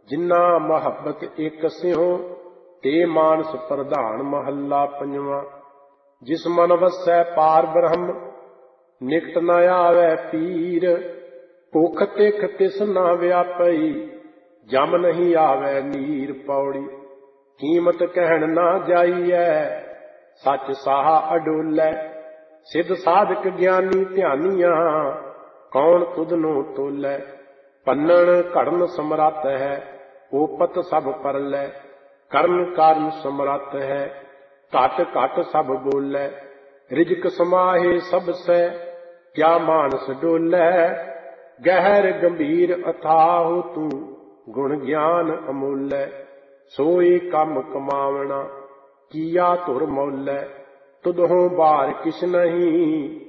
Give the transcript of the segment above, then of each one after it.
जिन्ना मोहब्बत एक सिंहो ते मानस प्रधान। महला पंजवा। जिस मन वसै पार ब्रह्म निकट न आवे पीर। भुख तिख तिस न व्यापई जम नहीं आवे नीर। पौड़ी। कीमत कहन ना जाइए सच साहा अडोलै। सिद्ध साधक ज्ञानी ध्यानिया कौन तुधनो तोलै। पन्नण घड़न समरथ है ओपत सब परलै। करन कारण समरथ है घट घट सब बोलै। रिजक समाहे सब सै क्या मानस डोलै। गहर गंभीर अथाह तू गुण ज्ञान अमोलै। सोई कम कमावना किया धुर मौलै। तुदहों बार किछ नहीं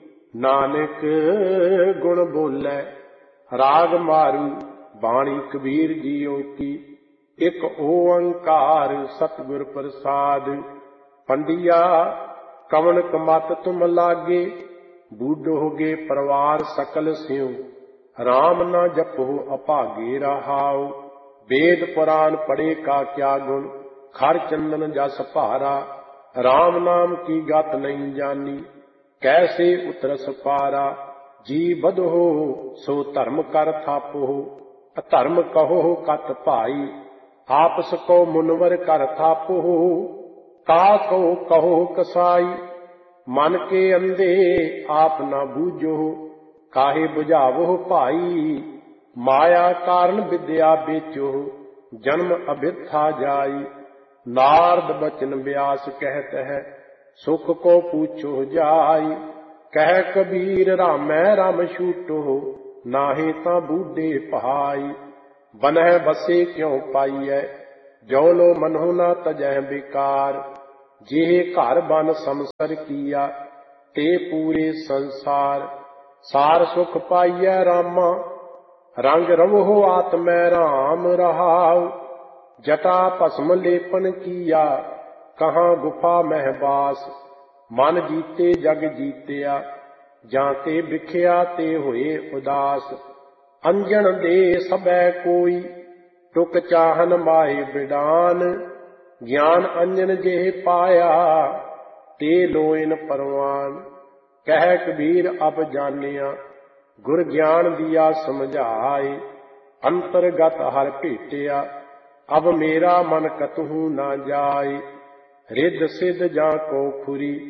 नानक गुण बोलै। राग मारू बाणी कबीर जियो की एक ओंकार सतगुर प्रसाद। पंडिया कवन कमत तुम लागे बूढ़ोगे परवार सकल स्यों। राम न जपो अभागे रहाओ। वेद पुराण पढ़े का क्या गुण खर चंदन जस भारा। राम नाम की गत नहीं जानी कैसे उतरस पारा। जी बधो सो धर्म कर थापो अधर्म कहो कत भाई। आपस को मुनवर कर थापो का कहो कसाई। मन के अंधे आप न बूझो काहे बुझावो भाई। माया कारण विद्या बेचो जन्म अभिथा जाई। नारद बचन व्यास कहत है सुख को पूछो जाई। कह कबीर रामै राम छूटो नाहे ता बूढ़े पहाई। बनह बसे क्यों पाइयै जो लो मनो न तजह बेकार। जेह घर बन समसर किया ते पूरे संसार। सार सुख पाइयै रामा रंग रवो आत्मै राम रहाओ। जटा भस्म लेपन किया कहाँ गुफा महबास। मन जीते जग जीत्या जाते बिख्या ते होए उदास। अंजन दे सबै कोई टुक चाहन माए बिडान। ज्ञान अंजन जेह पाया ते लोयन परवान। कह कबीर अब जानिया गुर ज्ञान दिया समझाए। अंतरगत हर भेटिया अब मेरा मन कतहु न जाए। रिद्ध सिद्ध जा को खुरी